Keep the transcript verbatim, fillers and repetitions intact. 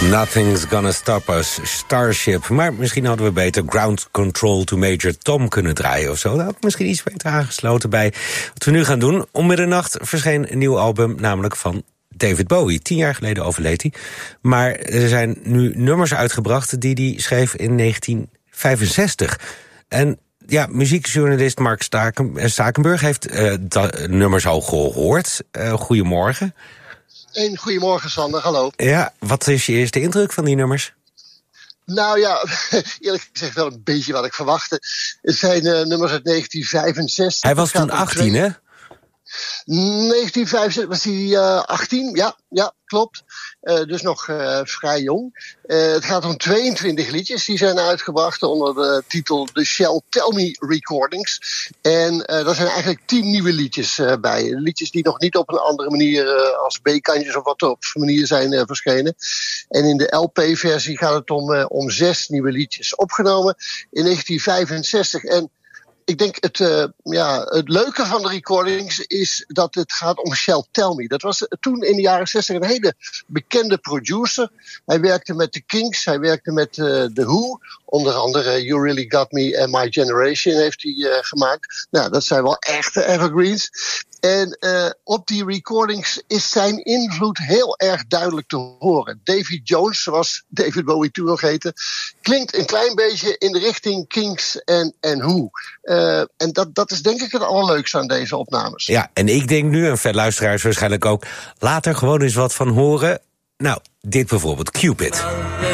Nothing's gonna stop us, Starship. Maar misschien hadden we beter Ground Control to Major Tom kunnen draaien of zo. Dat had misschien iets beter aangesloten bij wat we nu gaan doen. Om middernacht verscheen een nieuw album, namelijk van David Bowie. Tien jaar geleden overleed hij. Maar er zijn nu nummers uitgebracht die hij schreef in negentien vijfenzestig. En ja, muziekjournalist Mark Staken, Stakenburg heeft uh, dat nummers al gehoord. Uh, goedemorgen. Een goedemorgen, Sander, hallo. Ja, wat is je eerste indruk van die nummers? Nou ja, eerlijk gezegd wel een beetje wat ik verwachtte. Het zijn uh, nummers uit negentien vijfenzestig. Hij was toen achttien, hè? negentien vijfenzestig was hij uh, achttien, ja, ja, klopt. Uh, dus nog uh, vrij jong. Uh, het gaat om tweeëntwintig liedjes. Die zijn uitgebracht onder de titel The Shall Tell Me Recordings. En uh, daar zijn eigenlijk tien nieuwe liedjes uh, bij. Liedjes die nog niet op een andere manier uh, als B-kantjes of wat op manier zijn uh, verschenen. En in de L P-versie gaat het om, uh, om zes nieuwe liedjes. Opgenomen in negentien vijfenzestig. En ik denk het, uh, ja, het leuke van de recordings is dat het gaat om Shall Tell Me. Dat was toen in de jaren zestig een hele bekende producer. Hij werkte met The Kinks, hij werkte met uh, The Who. Onder andere You Really Got Me and My Generation heeft hij uh, gemaakt. Nou, dat zijn wel echte evergreens. En uh, op die recordings is zijn invloed heel erg duidelijk te horen. Davy Jones, zoals David Bowie toen nog heette, klinkt een klein beetje in de richting Kinks en, en Who. Uh, en dat, dat is denk ik het allerleukste aan deze opnames. Ja, en ik denk nu, en veel luisteraars waarschijnlijk ook, laat er gewoon eens wat van horen. Nou, dit bijvoorbeeld, Cupid.